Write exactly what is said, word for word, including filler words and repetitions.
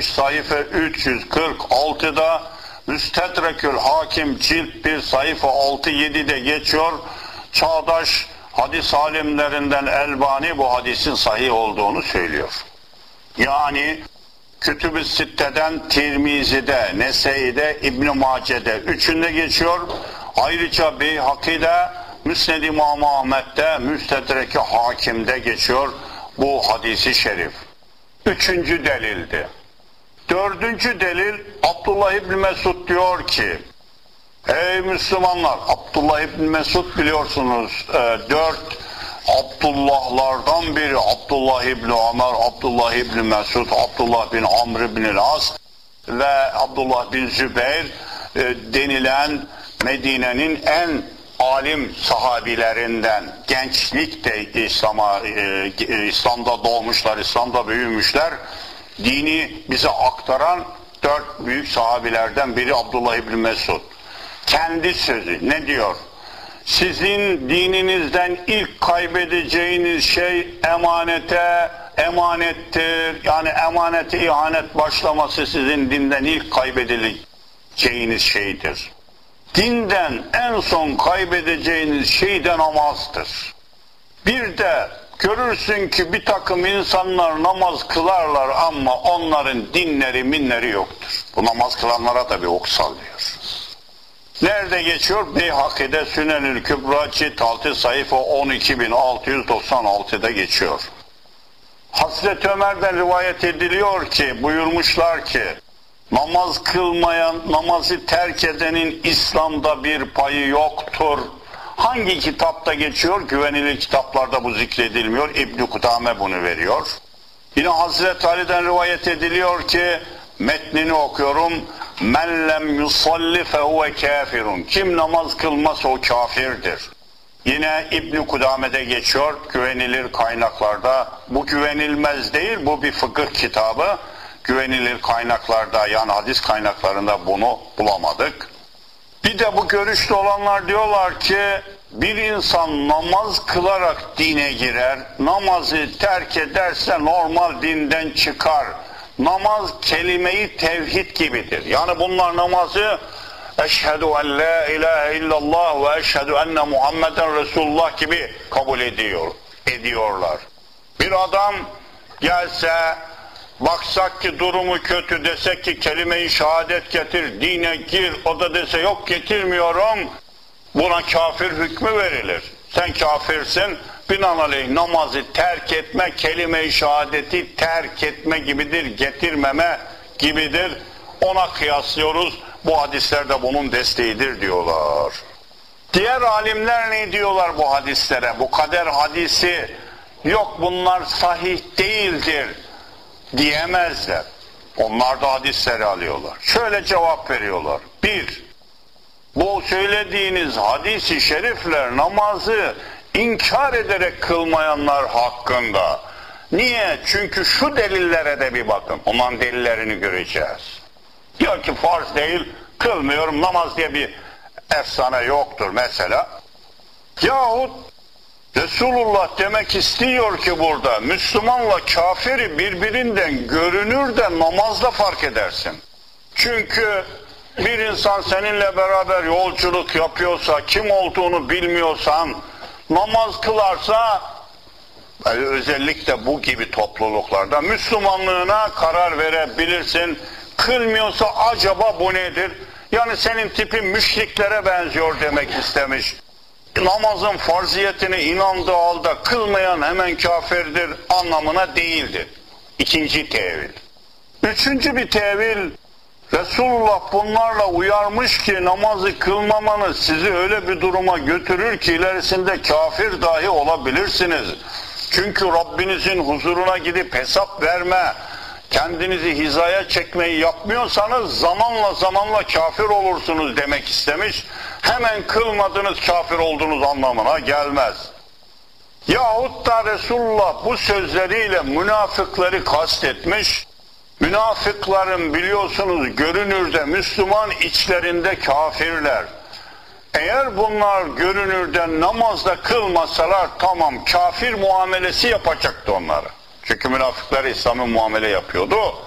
beş sayfa üç yüz kırk altıda, Müstedrekül Hakim cilt bir sayfa altı yedide geçiyor. Çağdaş hadis alimlerinden Elbani bu hadisin sahih olduğunu söylüyor. Yani Kütüb-i Sitte'den Tirmizi'de, Nese'de, İbn-i Mace'de üçünde geçiyor. Ayrıca Beyhaki'de, Müsned İmam Ahmet'te, Müstedrek-i Hakim'de geçiyor bu hadisi şerif. Üçüncü delildi. Dördüncü delil, Abdullah İbni Mesud diyor ki, ey Müslümanlar, Abdullah İbni Mesud biliyorsunuz e, dört Abdullahlardan biri, Abdullah İbni Ömer, Abdullah İbni Mesud, Abdullah bin Amr İbni As ve Abdullah bin Zübeyir e, denilen Medine'nin en alim sahabilerinden, gençlikte İslam'a, e, İslam'da doğmuşlar, İslam'da büyümüşler. Dini bize aktaran dört büyük sahabilerden biri Abdullah İbni Mesud. Kendi sözü ne diyor? Sizin dininizden ilk kaybedeceğiniz şey emanete, emanettir. Yani emanete ihanet başlaması sizin dinden ilk kaybedeceğiniz şeydir. Dinden en son kaybedeceğiniz şey de namazdır. Bir de görürsün ki bir takım insanlar namaz kılarlar ama onların dinleri minleri yoktur. Bu namaz kılanlara da bir ok sallıyor. Nerede geçiyor? Beyhaki'de Sünenül Kübra cilt altı sayfa on iki bin altı yüz doksan altıda geçiyor. Hazreti Ömer'den rivayet ediliyor ki, buyurmuşlar ki, namaz kılmayan, namazı terk edenin İslam'da bir payı yoktur. Hangi kitapta geçiyor? Güvenilir kitaplarda bu zikredilmiyor. İbn-i Kudame bunu veriyor. Yine Hazreti Ali'den rivayet ediliyor ki, metnini okuyorum. Men lem yusalli fehuve kafirun. Kim namaz kılmaz o kafirdir. Yine İbn-i Kudame'de geçiyor güvenilir kaynaklarda. Bu güvenilmez değil, bu bir fıkıh kitabı. Güvenilir kaynaklarda, yani hadis kaynaklarında bunu bulamadık. Bir de bu görüşte olanlar diyorlar ki bir insan namaz kılarak dine girer, namazı terk ederse normal dinden çıkar. Namaz kelime-i tevhid gibidir. Yani bunlar namazı eşhedü en la ilahe illallah ve eşhedü enne Muhammeden Resulullah gibi kabul ediyor, ediyorlar. Bir adam gelse, baksak ki durumu kötü, desek ki kelime-i şehadet getir, dine gir, o da dese yok getirmiyorum, buna kafir hükmü verilir. Sen kafirsin, binaenaleyh namazı terk etme, kelime-i şehadeti terk etme gibidir, getirmeme gibidir. Ona kıyaslıyoruz, bu hadisler de bunun desteğidir diyorlar. Diğer alimler ne diyorlar bu hadislere? Bu kader hadisi, yok bunlar sahih değildir diyemezler. Onlar da hadisleri alıyorlar. Şöyle cevap veriyorlar. Bir, bu söylediğiniz hadis-i şerifler namazı inkar ederek kılmayanlar hakkında. Niye? Çünkü şu delillere de bir bakın. Onların delillerini göreceğiz. Diyor ki farz değil, kılmıyorum, namaz diye bir efsane yoktur mesela. Yahut Resulullah demek istiyor ki burada Müslümanla kafiri birbirinden görünür de namazda fark edersin. Çünkü bir insan seninle beraber yolculuk yapıyorsa, kim olduğunu bilmiyorsan, namaz kılarsa, özellikle bu gibi topluluklarda Müslümanlığına karar verebilirsin. Kılmıyorsa acaba bu nedir? Yani senin tipin müşriklere benziyor demek istemiş. Namazın farziyetine inandığı halde kılmayan hemen kafirdir anlamına değildir. İkinci tevil. Üçüncü bir tevil, Resulullah bunlarla uyarmış ki namazı kılmamanız sizi öyle bir duruma götürür ki ilerisinde kafir dahi olabilirsiniz. Çünkü Rabbinizin huzuruna gidip hesap verme, kendinizi hizaya çekmeyi yapmıyorsanız zamanla zamanla kafir olursunuz demek istemiş. Hemen kılmadınız kafir olduğunuz anlamına gelmez. Yahut da Resulullah bu sözleriyle münafıkları kastetmiş. Münafıkların biliyorsunuz görünürde Müslüman, içlerinde kafirler. Eğer bunlar görünürde namazda kılmasalar tamam, kafir muamelesi yapacaktı onlara. Çünkü münafıklar İslam'ın muamele yapıyordu.